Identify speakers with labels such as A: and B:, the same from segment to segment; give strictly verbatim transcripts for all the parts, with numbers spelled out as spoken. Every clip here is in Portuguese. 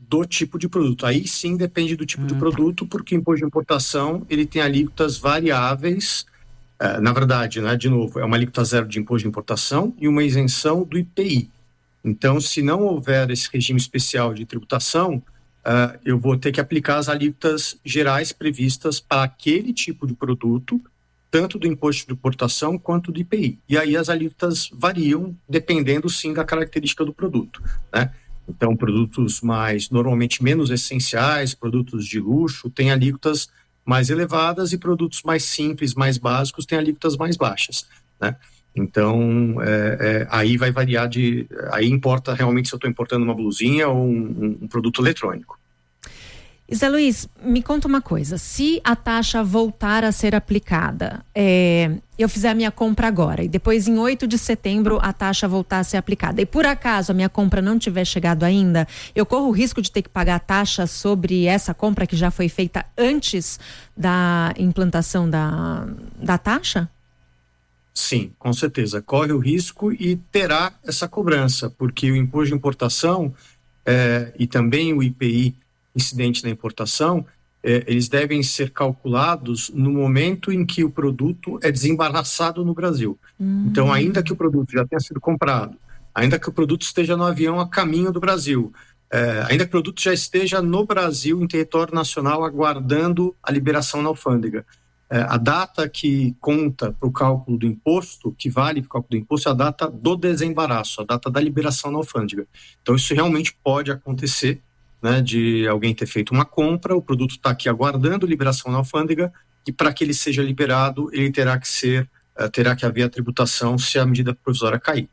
A: do tipo de produto. Aí sim depende do tipo hum, de produto, porque o imposto de importação ele tem alíquotas variáveis. Uh, na verdade, né, de novo, é uma alíquota zero de imposto de importação e uma isenção do I P I. Então, se não houver esse regime especial de tributação, uh, eu vou ter que aplicar as alíquotas gerais previstas para aquele tipo de produto, tanto do imposto de importação quanto do I P I. E aí as alíquotas variam dependendo, sim, da característica do produto, né? Então, produtos mais, normalmente menos essenciais, produtos de luxo, têm alíquotas mais elevadas e produtos mais simples, mais básicos, têm alíquotas mais baixas, né? Então, é, é, aí vai variar de... Aí importa realmente se eu estou importando uma blusinha ou um, um produto eletrônico.
B: Zé Luiz, me conta uma coisa. Se a taxa voltar a ser aplicada, é, eu fizer a minha compra agora e depois em oito de setembro a taxa voltar a ser aplicada e por acaso a minha compra não tiver chegado ainda, eu corro o risco de ter que pagar a taxa sobre essa compra que já foi feita antes da implantação da, da taxa?
A: Sim, com certeza. Corre o risco e terá essa cobrança, porque o imposto de importação é, e também o I P I incidente na importação, eh, eles devem ser calculados no momento em que o produto é desembaraçado no Brasil. Hum. Então, ainda que o produto já tenha sido comprado, ainda que o produto esteja no avião a caminho do Brasil, eh, ainda que o produto já esteja no Brasil, em território nacional, aguardando a liberação na alfândega. Eh, a data que conta para o cálculo do imposto, que vale para o cálculo do imposto, é a data do desembaraço, a data da liberação na alfândega. Então, isso realmente pode acontecer, né, de alguém ter feito uma compra, o produto está aqui aguardando liberação na alfândega e para que ele seja liberado, ele terá que ser, uh, terá que haver a tributação se a medida provisória cair.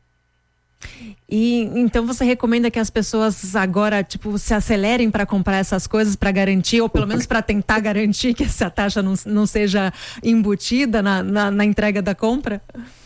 B: E então você recomenda que as pessoas agora, tipo, se acelerem para comprar essas coisas para garantir, ou pelo menos para tentar garantir que essa taxa não, não seja embutida na, na, na entrega da compra?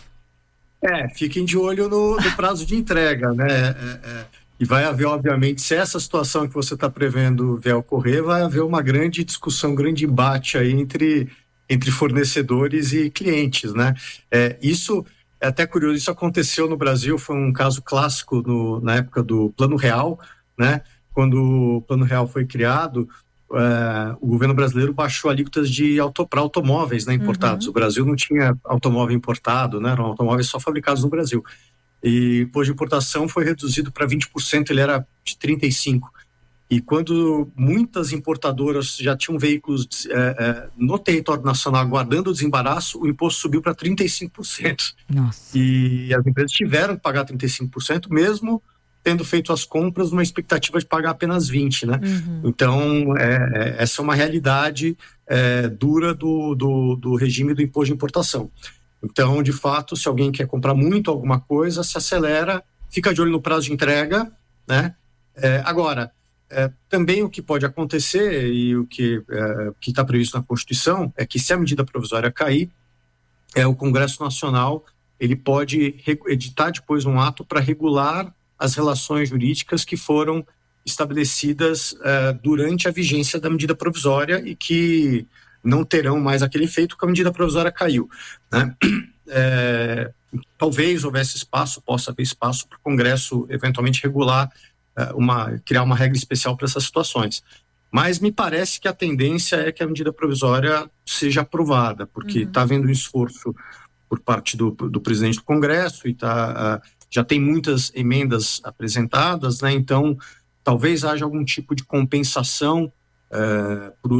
A: É, fiquem de olho no, no prazo de entrega, né? É, é. E vai haver, obviamente, se essa situação que você está prevendo vier ocorrer, vai haver uma grande discussão, um grande embate aí entre, entre fornecedores e clientes, né? É, isso é até curioso, isso aconteceu no Brasil, foi um caso clássico no, na época do Plano Real, né? Quando o Plano Real foi criado, é, o governo brasileiro baixou alíquotas de auto, para automóveis, né, importados. Uhum. O Brasil não tinha automóvel importado, né? Eram automóveis só fabricados no Brasil. E depois de importação foi reduzido para vinte por cento, ele era de trinta e cinco por cento. E quando muitas importadoras já tinham veículos é, é, no território nacional aguardando o desembaraço, o imposto subiu para trinta e cinco por cento.
B: Nossa.
A: E as empresas tiveram que pagar trinta e cinco por cento, mesmo tendo feito as compras numa expectativa de pagar apenas vinte por cento, né? Uhum. Então, é, é, essa é uma realidade é, dura do, do, do regime do imposto de importação. Então, de fato, se alguém quer comprar muito alguma coisa, se acelera, fica de olho no prazo de entrega, né? É, agora, é, também o que pode acontecer e o que é, está previsto na Constituição é que se a medida provisória cair, é, o Congresso Nacional ele pode editar depois um ato para regular as relações jurídicas que foram estabelecidas é, durante a vigência da medida provisória e que não terão mais aquele efeito que a medida provisória caiu, né? É, talvez houvesse espaço, possa haver espaço para o Congresso eventualmente regular, é, uma, criar uma regra especial para essas situações. Mas me parece que a tendência é que a medida provisória seja aprovada, porque está uhum. havendo um esforço por parte do, do presidente do Congresso e tá, uh, já tem muitas emendas apresentadas, né? Então talvez haja algum tipo de compensação Uh, para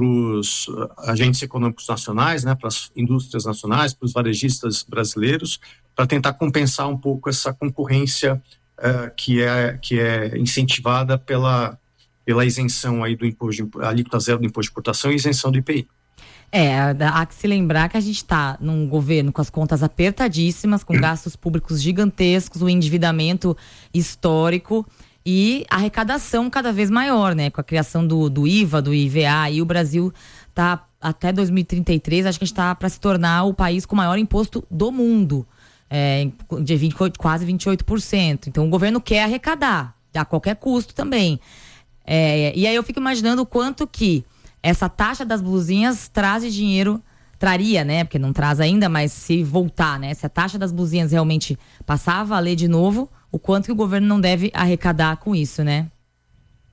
A: os agentes econômicos nacionais, né, para as indústrias nacionais, para os varejistas brasileiros, para tentar compensar um pouco essa concorrência uh, que, é, que é incentivada pela, pela isenção aí do imposto de, alíquota zero do imposto de importação e isenção do I P I.
C: É, há que se lembrar que a gente está num governo com as contas apertadíssimas, com gastos públicos gigantescos, o endividamento histórico e a arrecadação cada vez maior, né? Com a criação do, do I V A, do I V A, e o Brasil tá até dois mil e trinta e três, acho que a gente está para se tornar o país com o maior imposto do mundo, é, de vinte, quase vinte e oito por cento. Então o governo quer arrecadar, a qualquer custo também. É, e aí eu fico imaginando o quanto que essa taxa das blusinhas traz de dinheiro, traria, né? Porque não traz ainda, mas se voltar, né? Se a taxa das blusinhas realmente passar a valer de novo, o quanto que o governo não deve arrecadar com isso, né?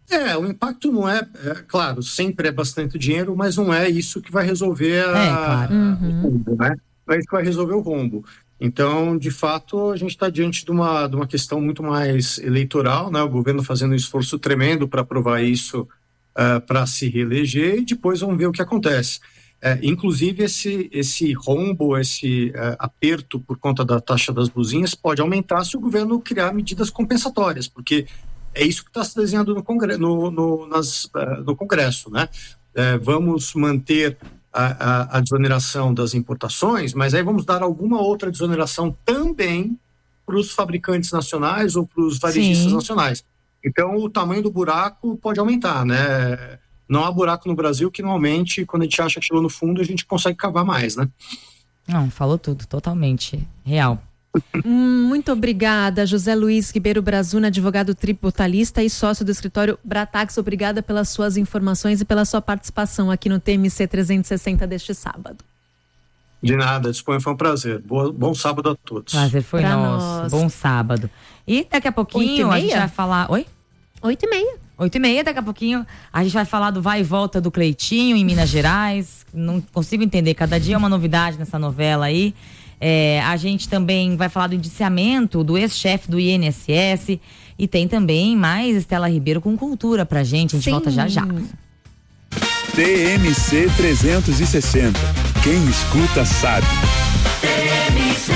A: É, o impacto não é, é, claro, sempre é bastante dinheiro, mas não é isso que vai resolver a,
C: é, claro.
A: uhum. o rombo, né? Não é isso que vai resolver o rombo. Então, de fato, a gente está diante de uma, de uma questão muito mais eleitoral, né? O governo fazendo um esforço tremendo para aprovar isso uh, para se reeleger, e depois vamos ver o que acontece. Uh, inclusive, esse, esse rombo, esse uh, aperto por conta da taxa das luzinhas pode aumentar se o governo criar medidas compensatórias, porque é isso que está se desenhando no, congre- no, no, nas, uh, no Congresso, né? Uh, vamos manter A, a, a desoneração das importações, mas aí vamos dar alguma outra desoneração também para os fabricantes nacionais ou para os varejistas Sim. nacionais. Então, o tamanho do buraco pode aumentar, né? Não há buraco no Brasil que não aumente, quando a gente acha que chegou no fundo, a gente consegue cavar mais, né?
C: Não, falou tudo, totalmente real.
B: Muito obrigada, José Luiz Ribeiro Brazuna, advogado tributarista e sócio do escritório Bratax. Obrigada pelas suas informações e pela sua participação aqui no T M C trezentos e sessenta deste sábado.
A: De nada, disponha, foi um prazer. Boa, bom sábado a todos.
C: Prazer foi
B: pra
C: nosso.
B: Nós.
C: Bom sábado. E daqui a pouquinho a gente vai falar... Oi?
B: Oito e meia.
C: Oito e meia, daqui a pouquinho a gente vai falar do vai e volta do Cleitinho em Minas Gerais. Não consigo entender, cada dia é uma novidade nessa novela aí. É, a gente também vai falar do indiciamento do ex-chefe do I N S S e tem também mais Estela Ribeiro com cultura pra gente. A gente Sim. volta já já.
D: T M C trezentos e sessenta. Quem escuta sabe. T M C.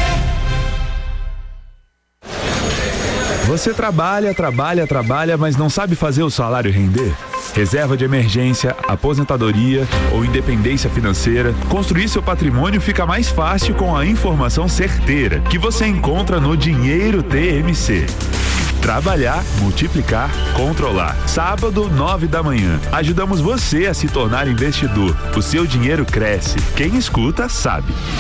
D: Você trabalha, trabalha, trabalha, mas não sabe fazer o salário render? Reserva de emergência, aposentadoria ou independência financeira, construir seu patrimônio fica mais fácil com a informação certeira que você encontra no Dinheiro T M C. Trabalhar, multiplicar, controlar. Sábado, nove da manhã. Ajudamos você a se tornar investidor. O seu dinheiro cresce. Quem escuta, sabe.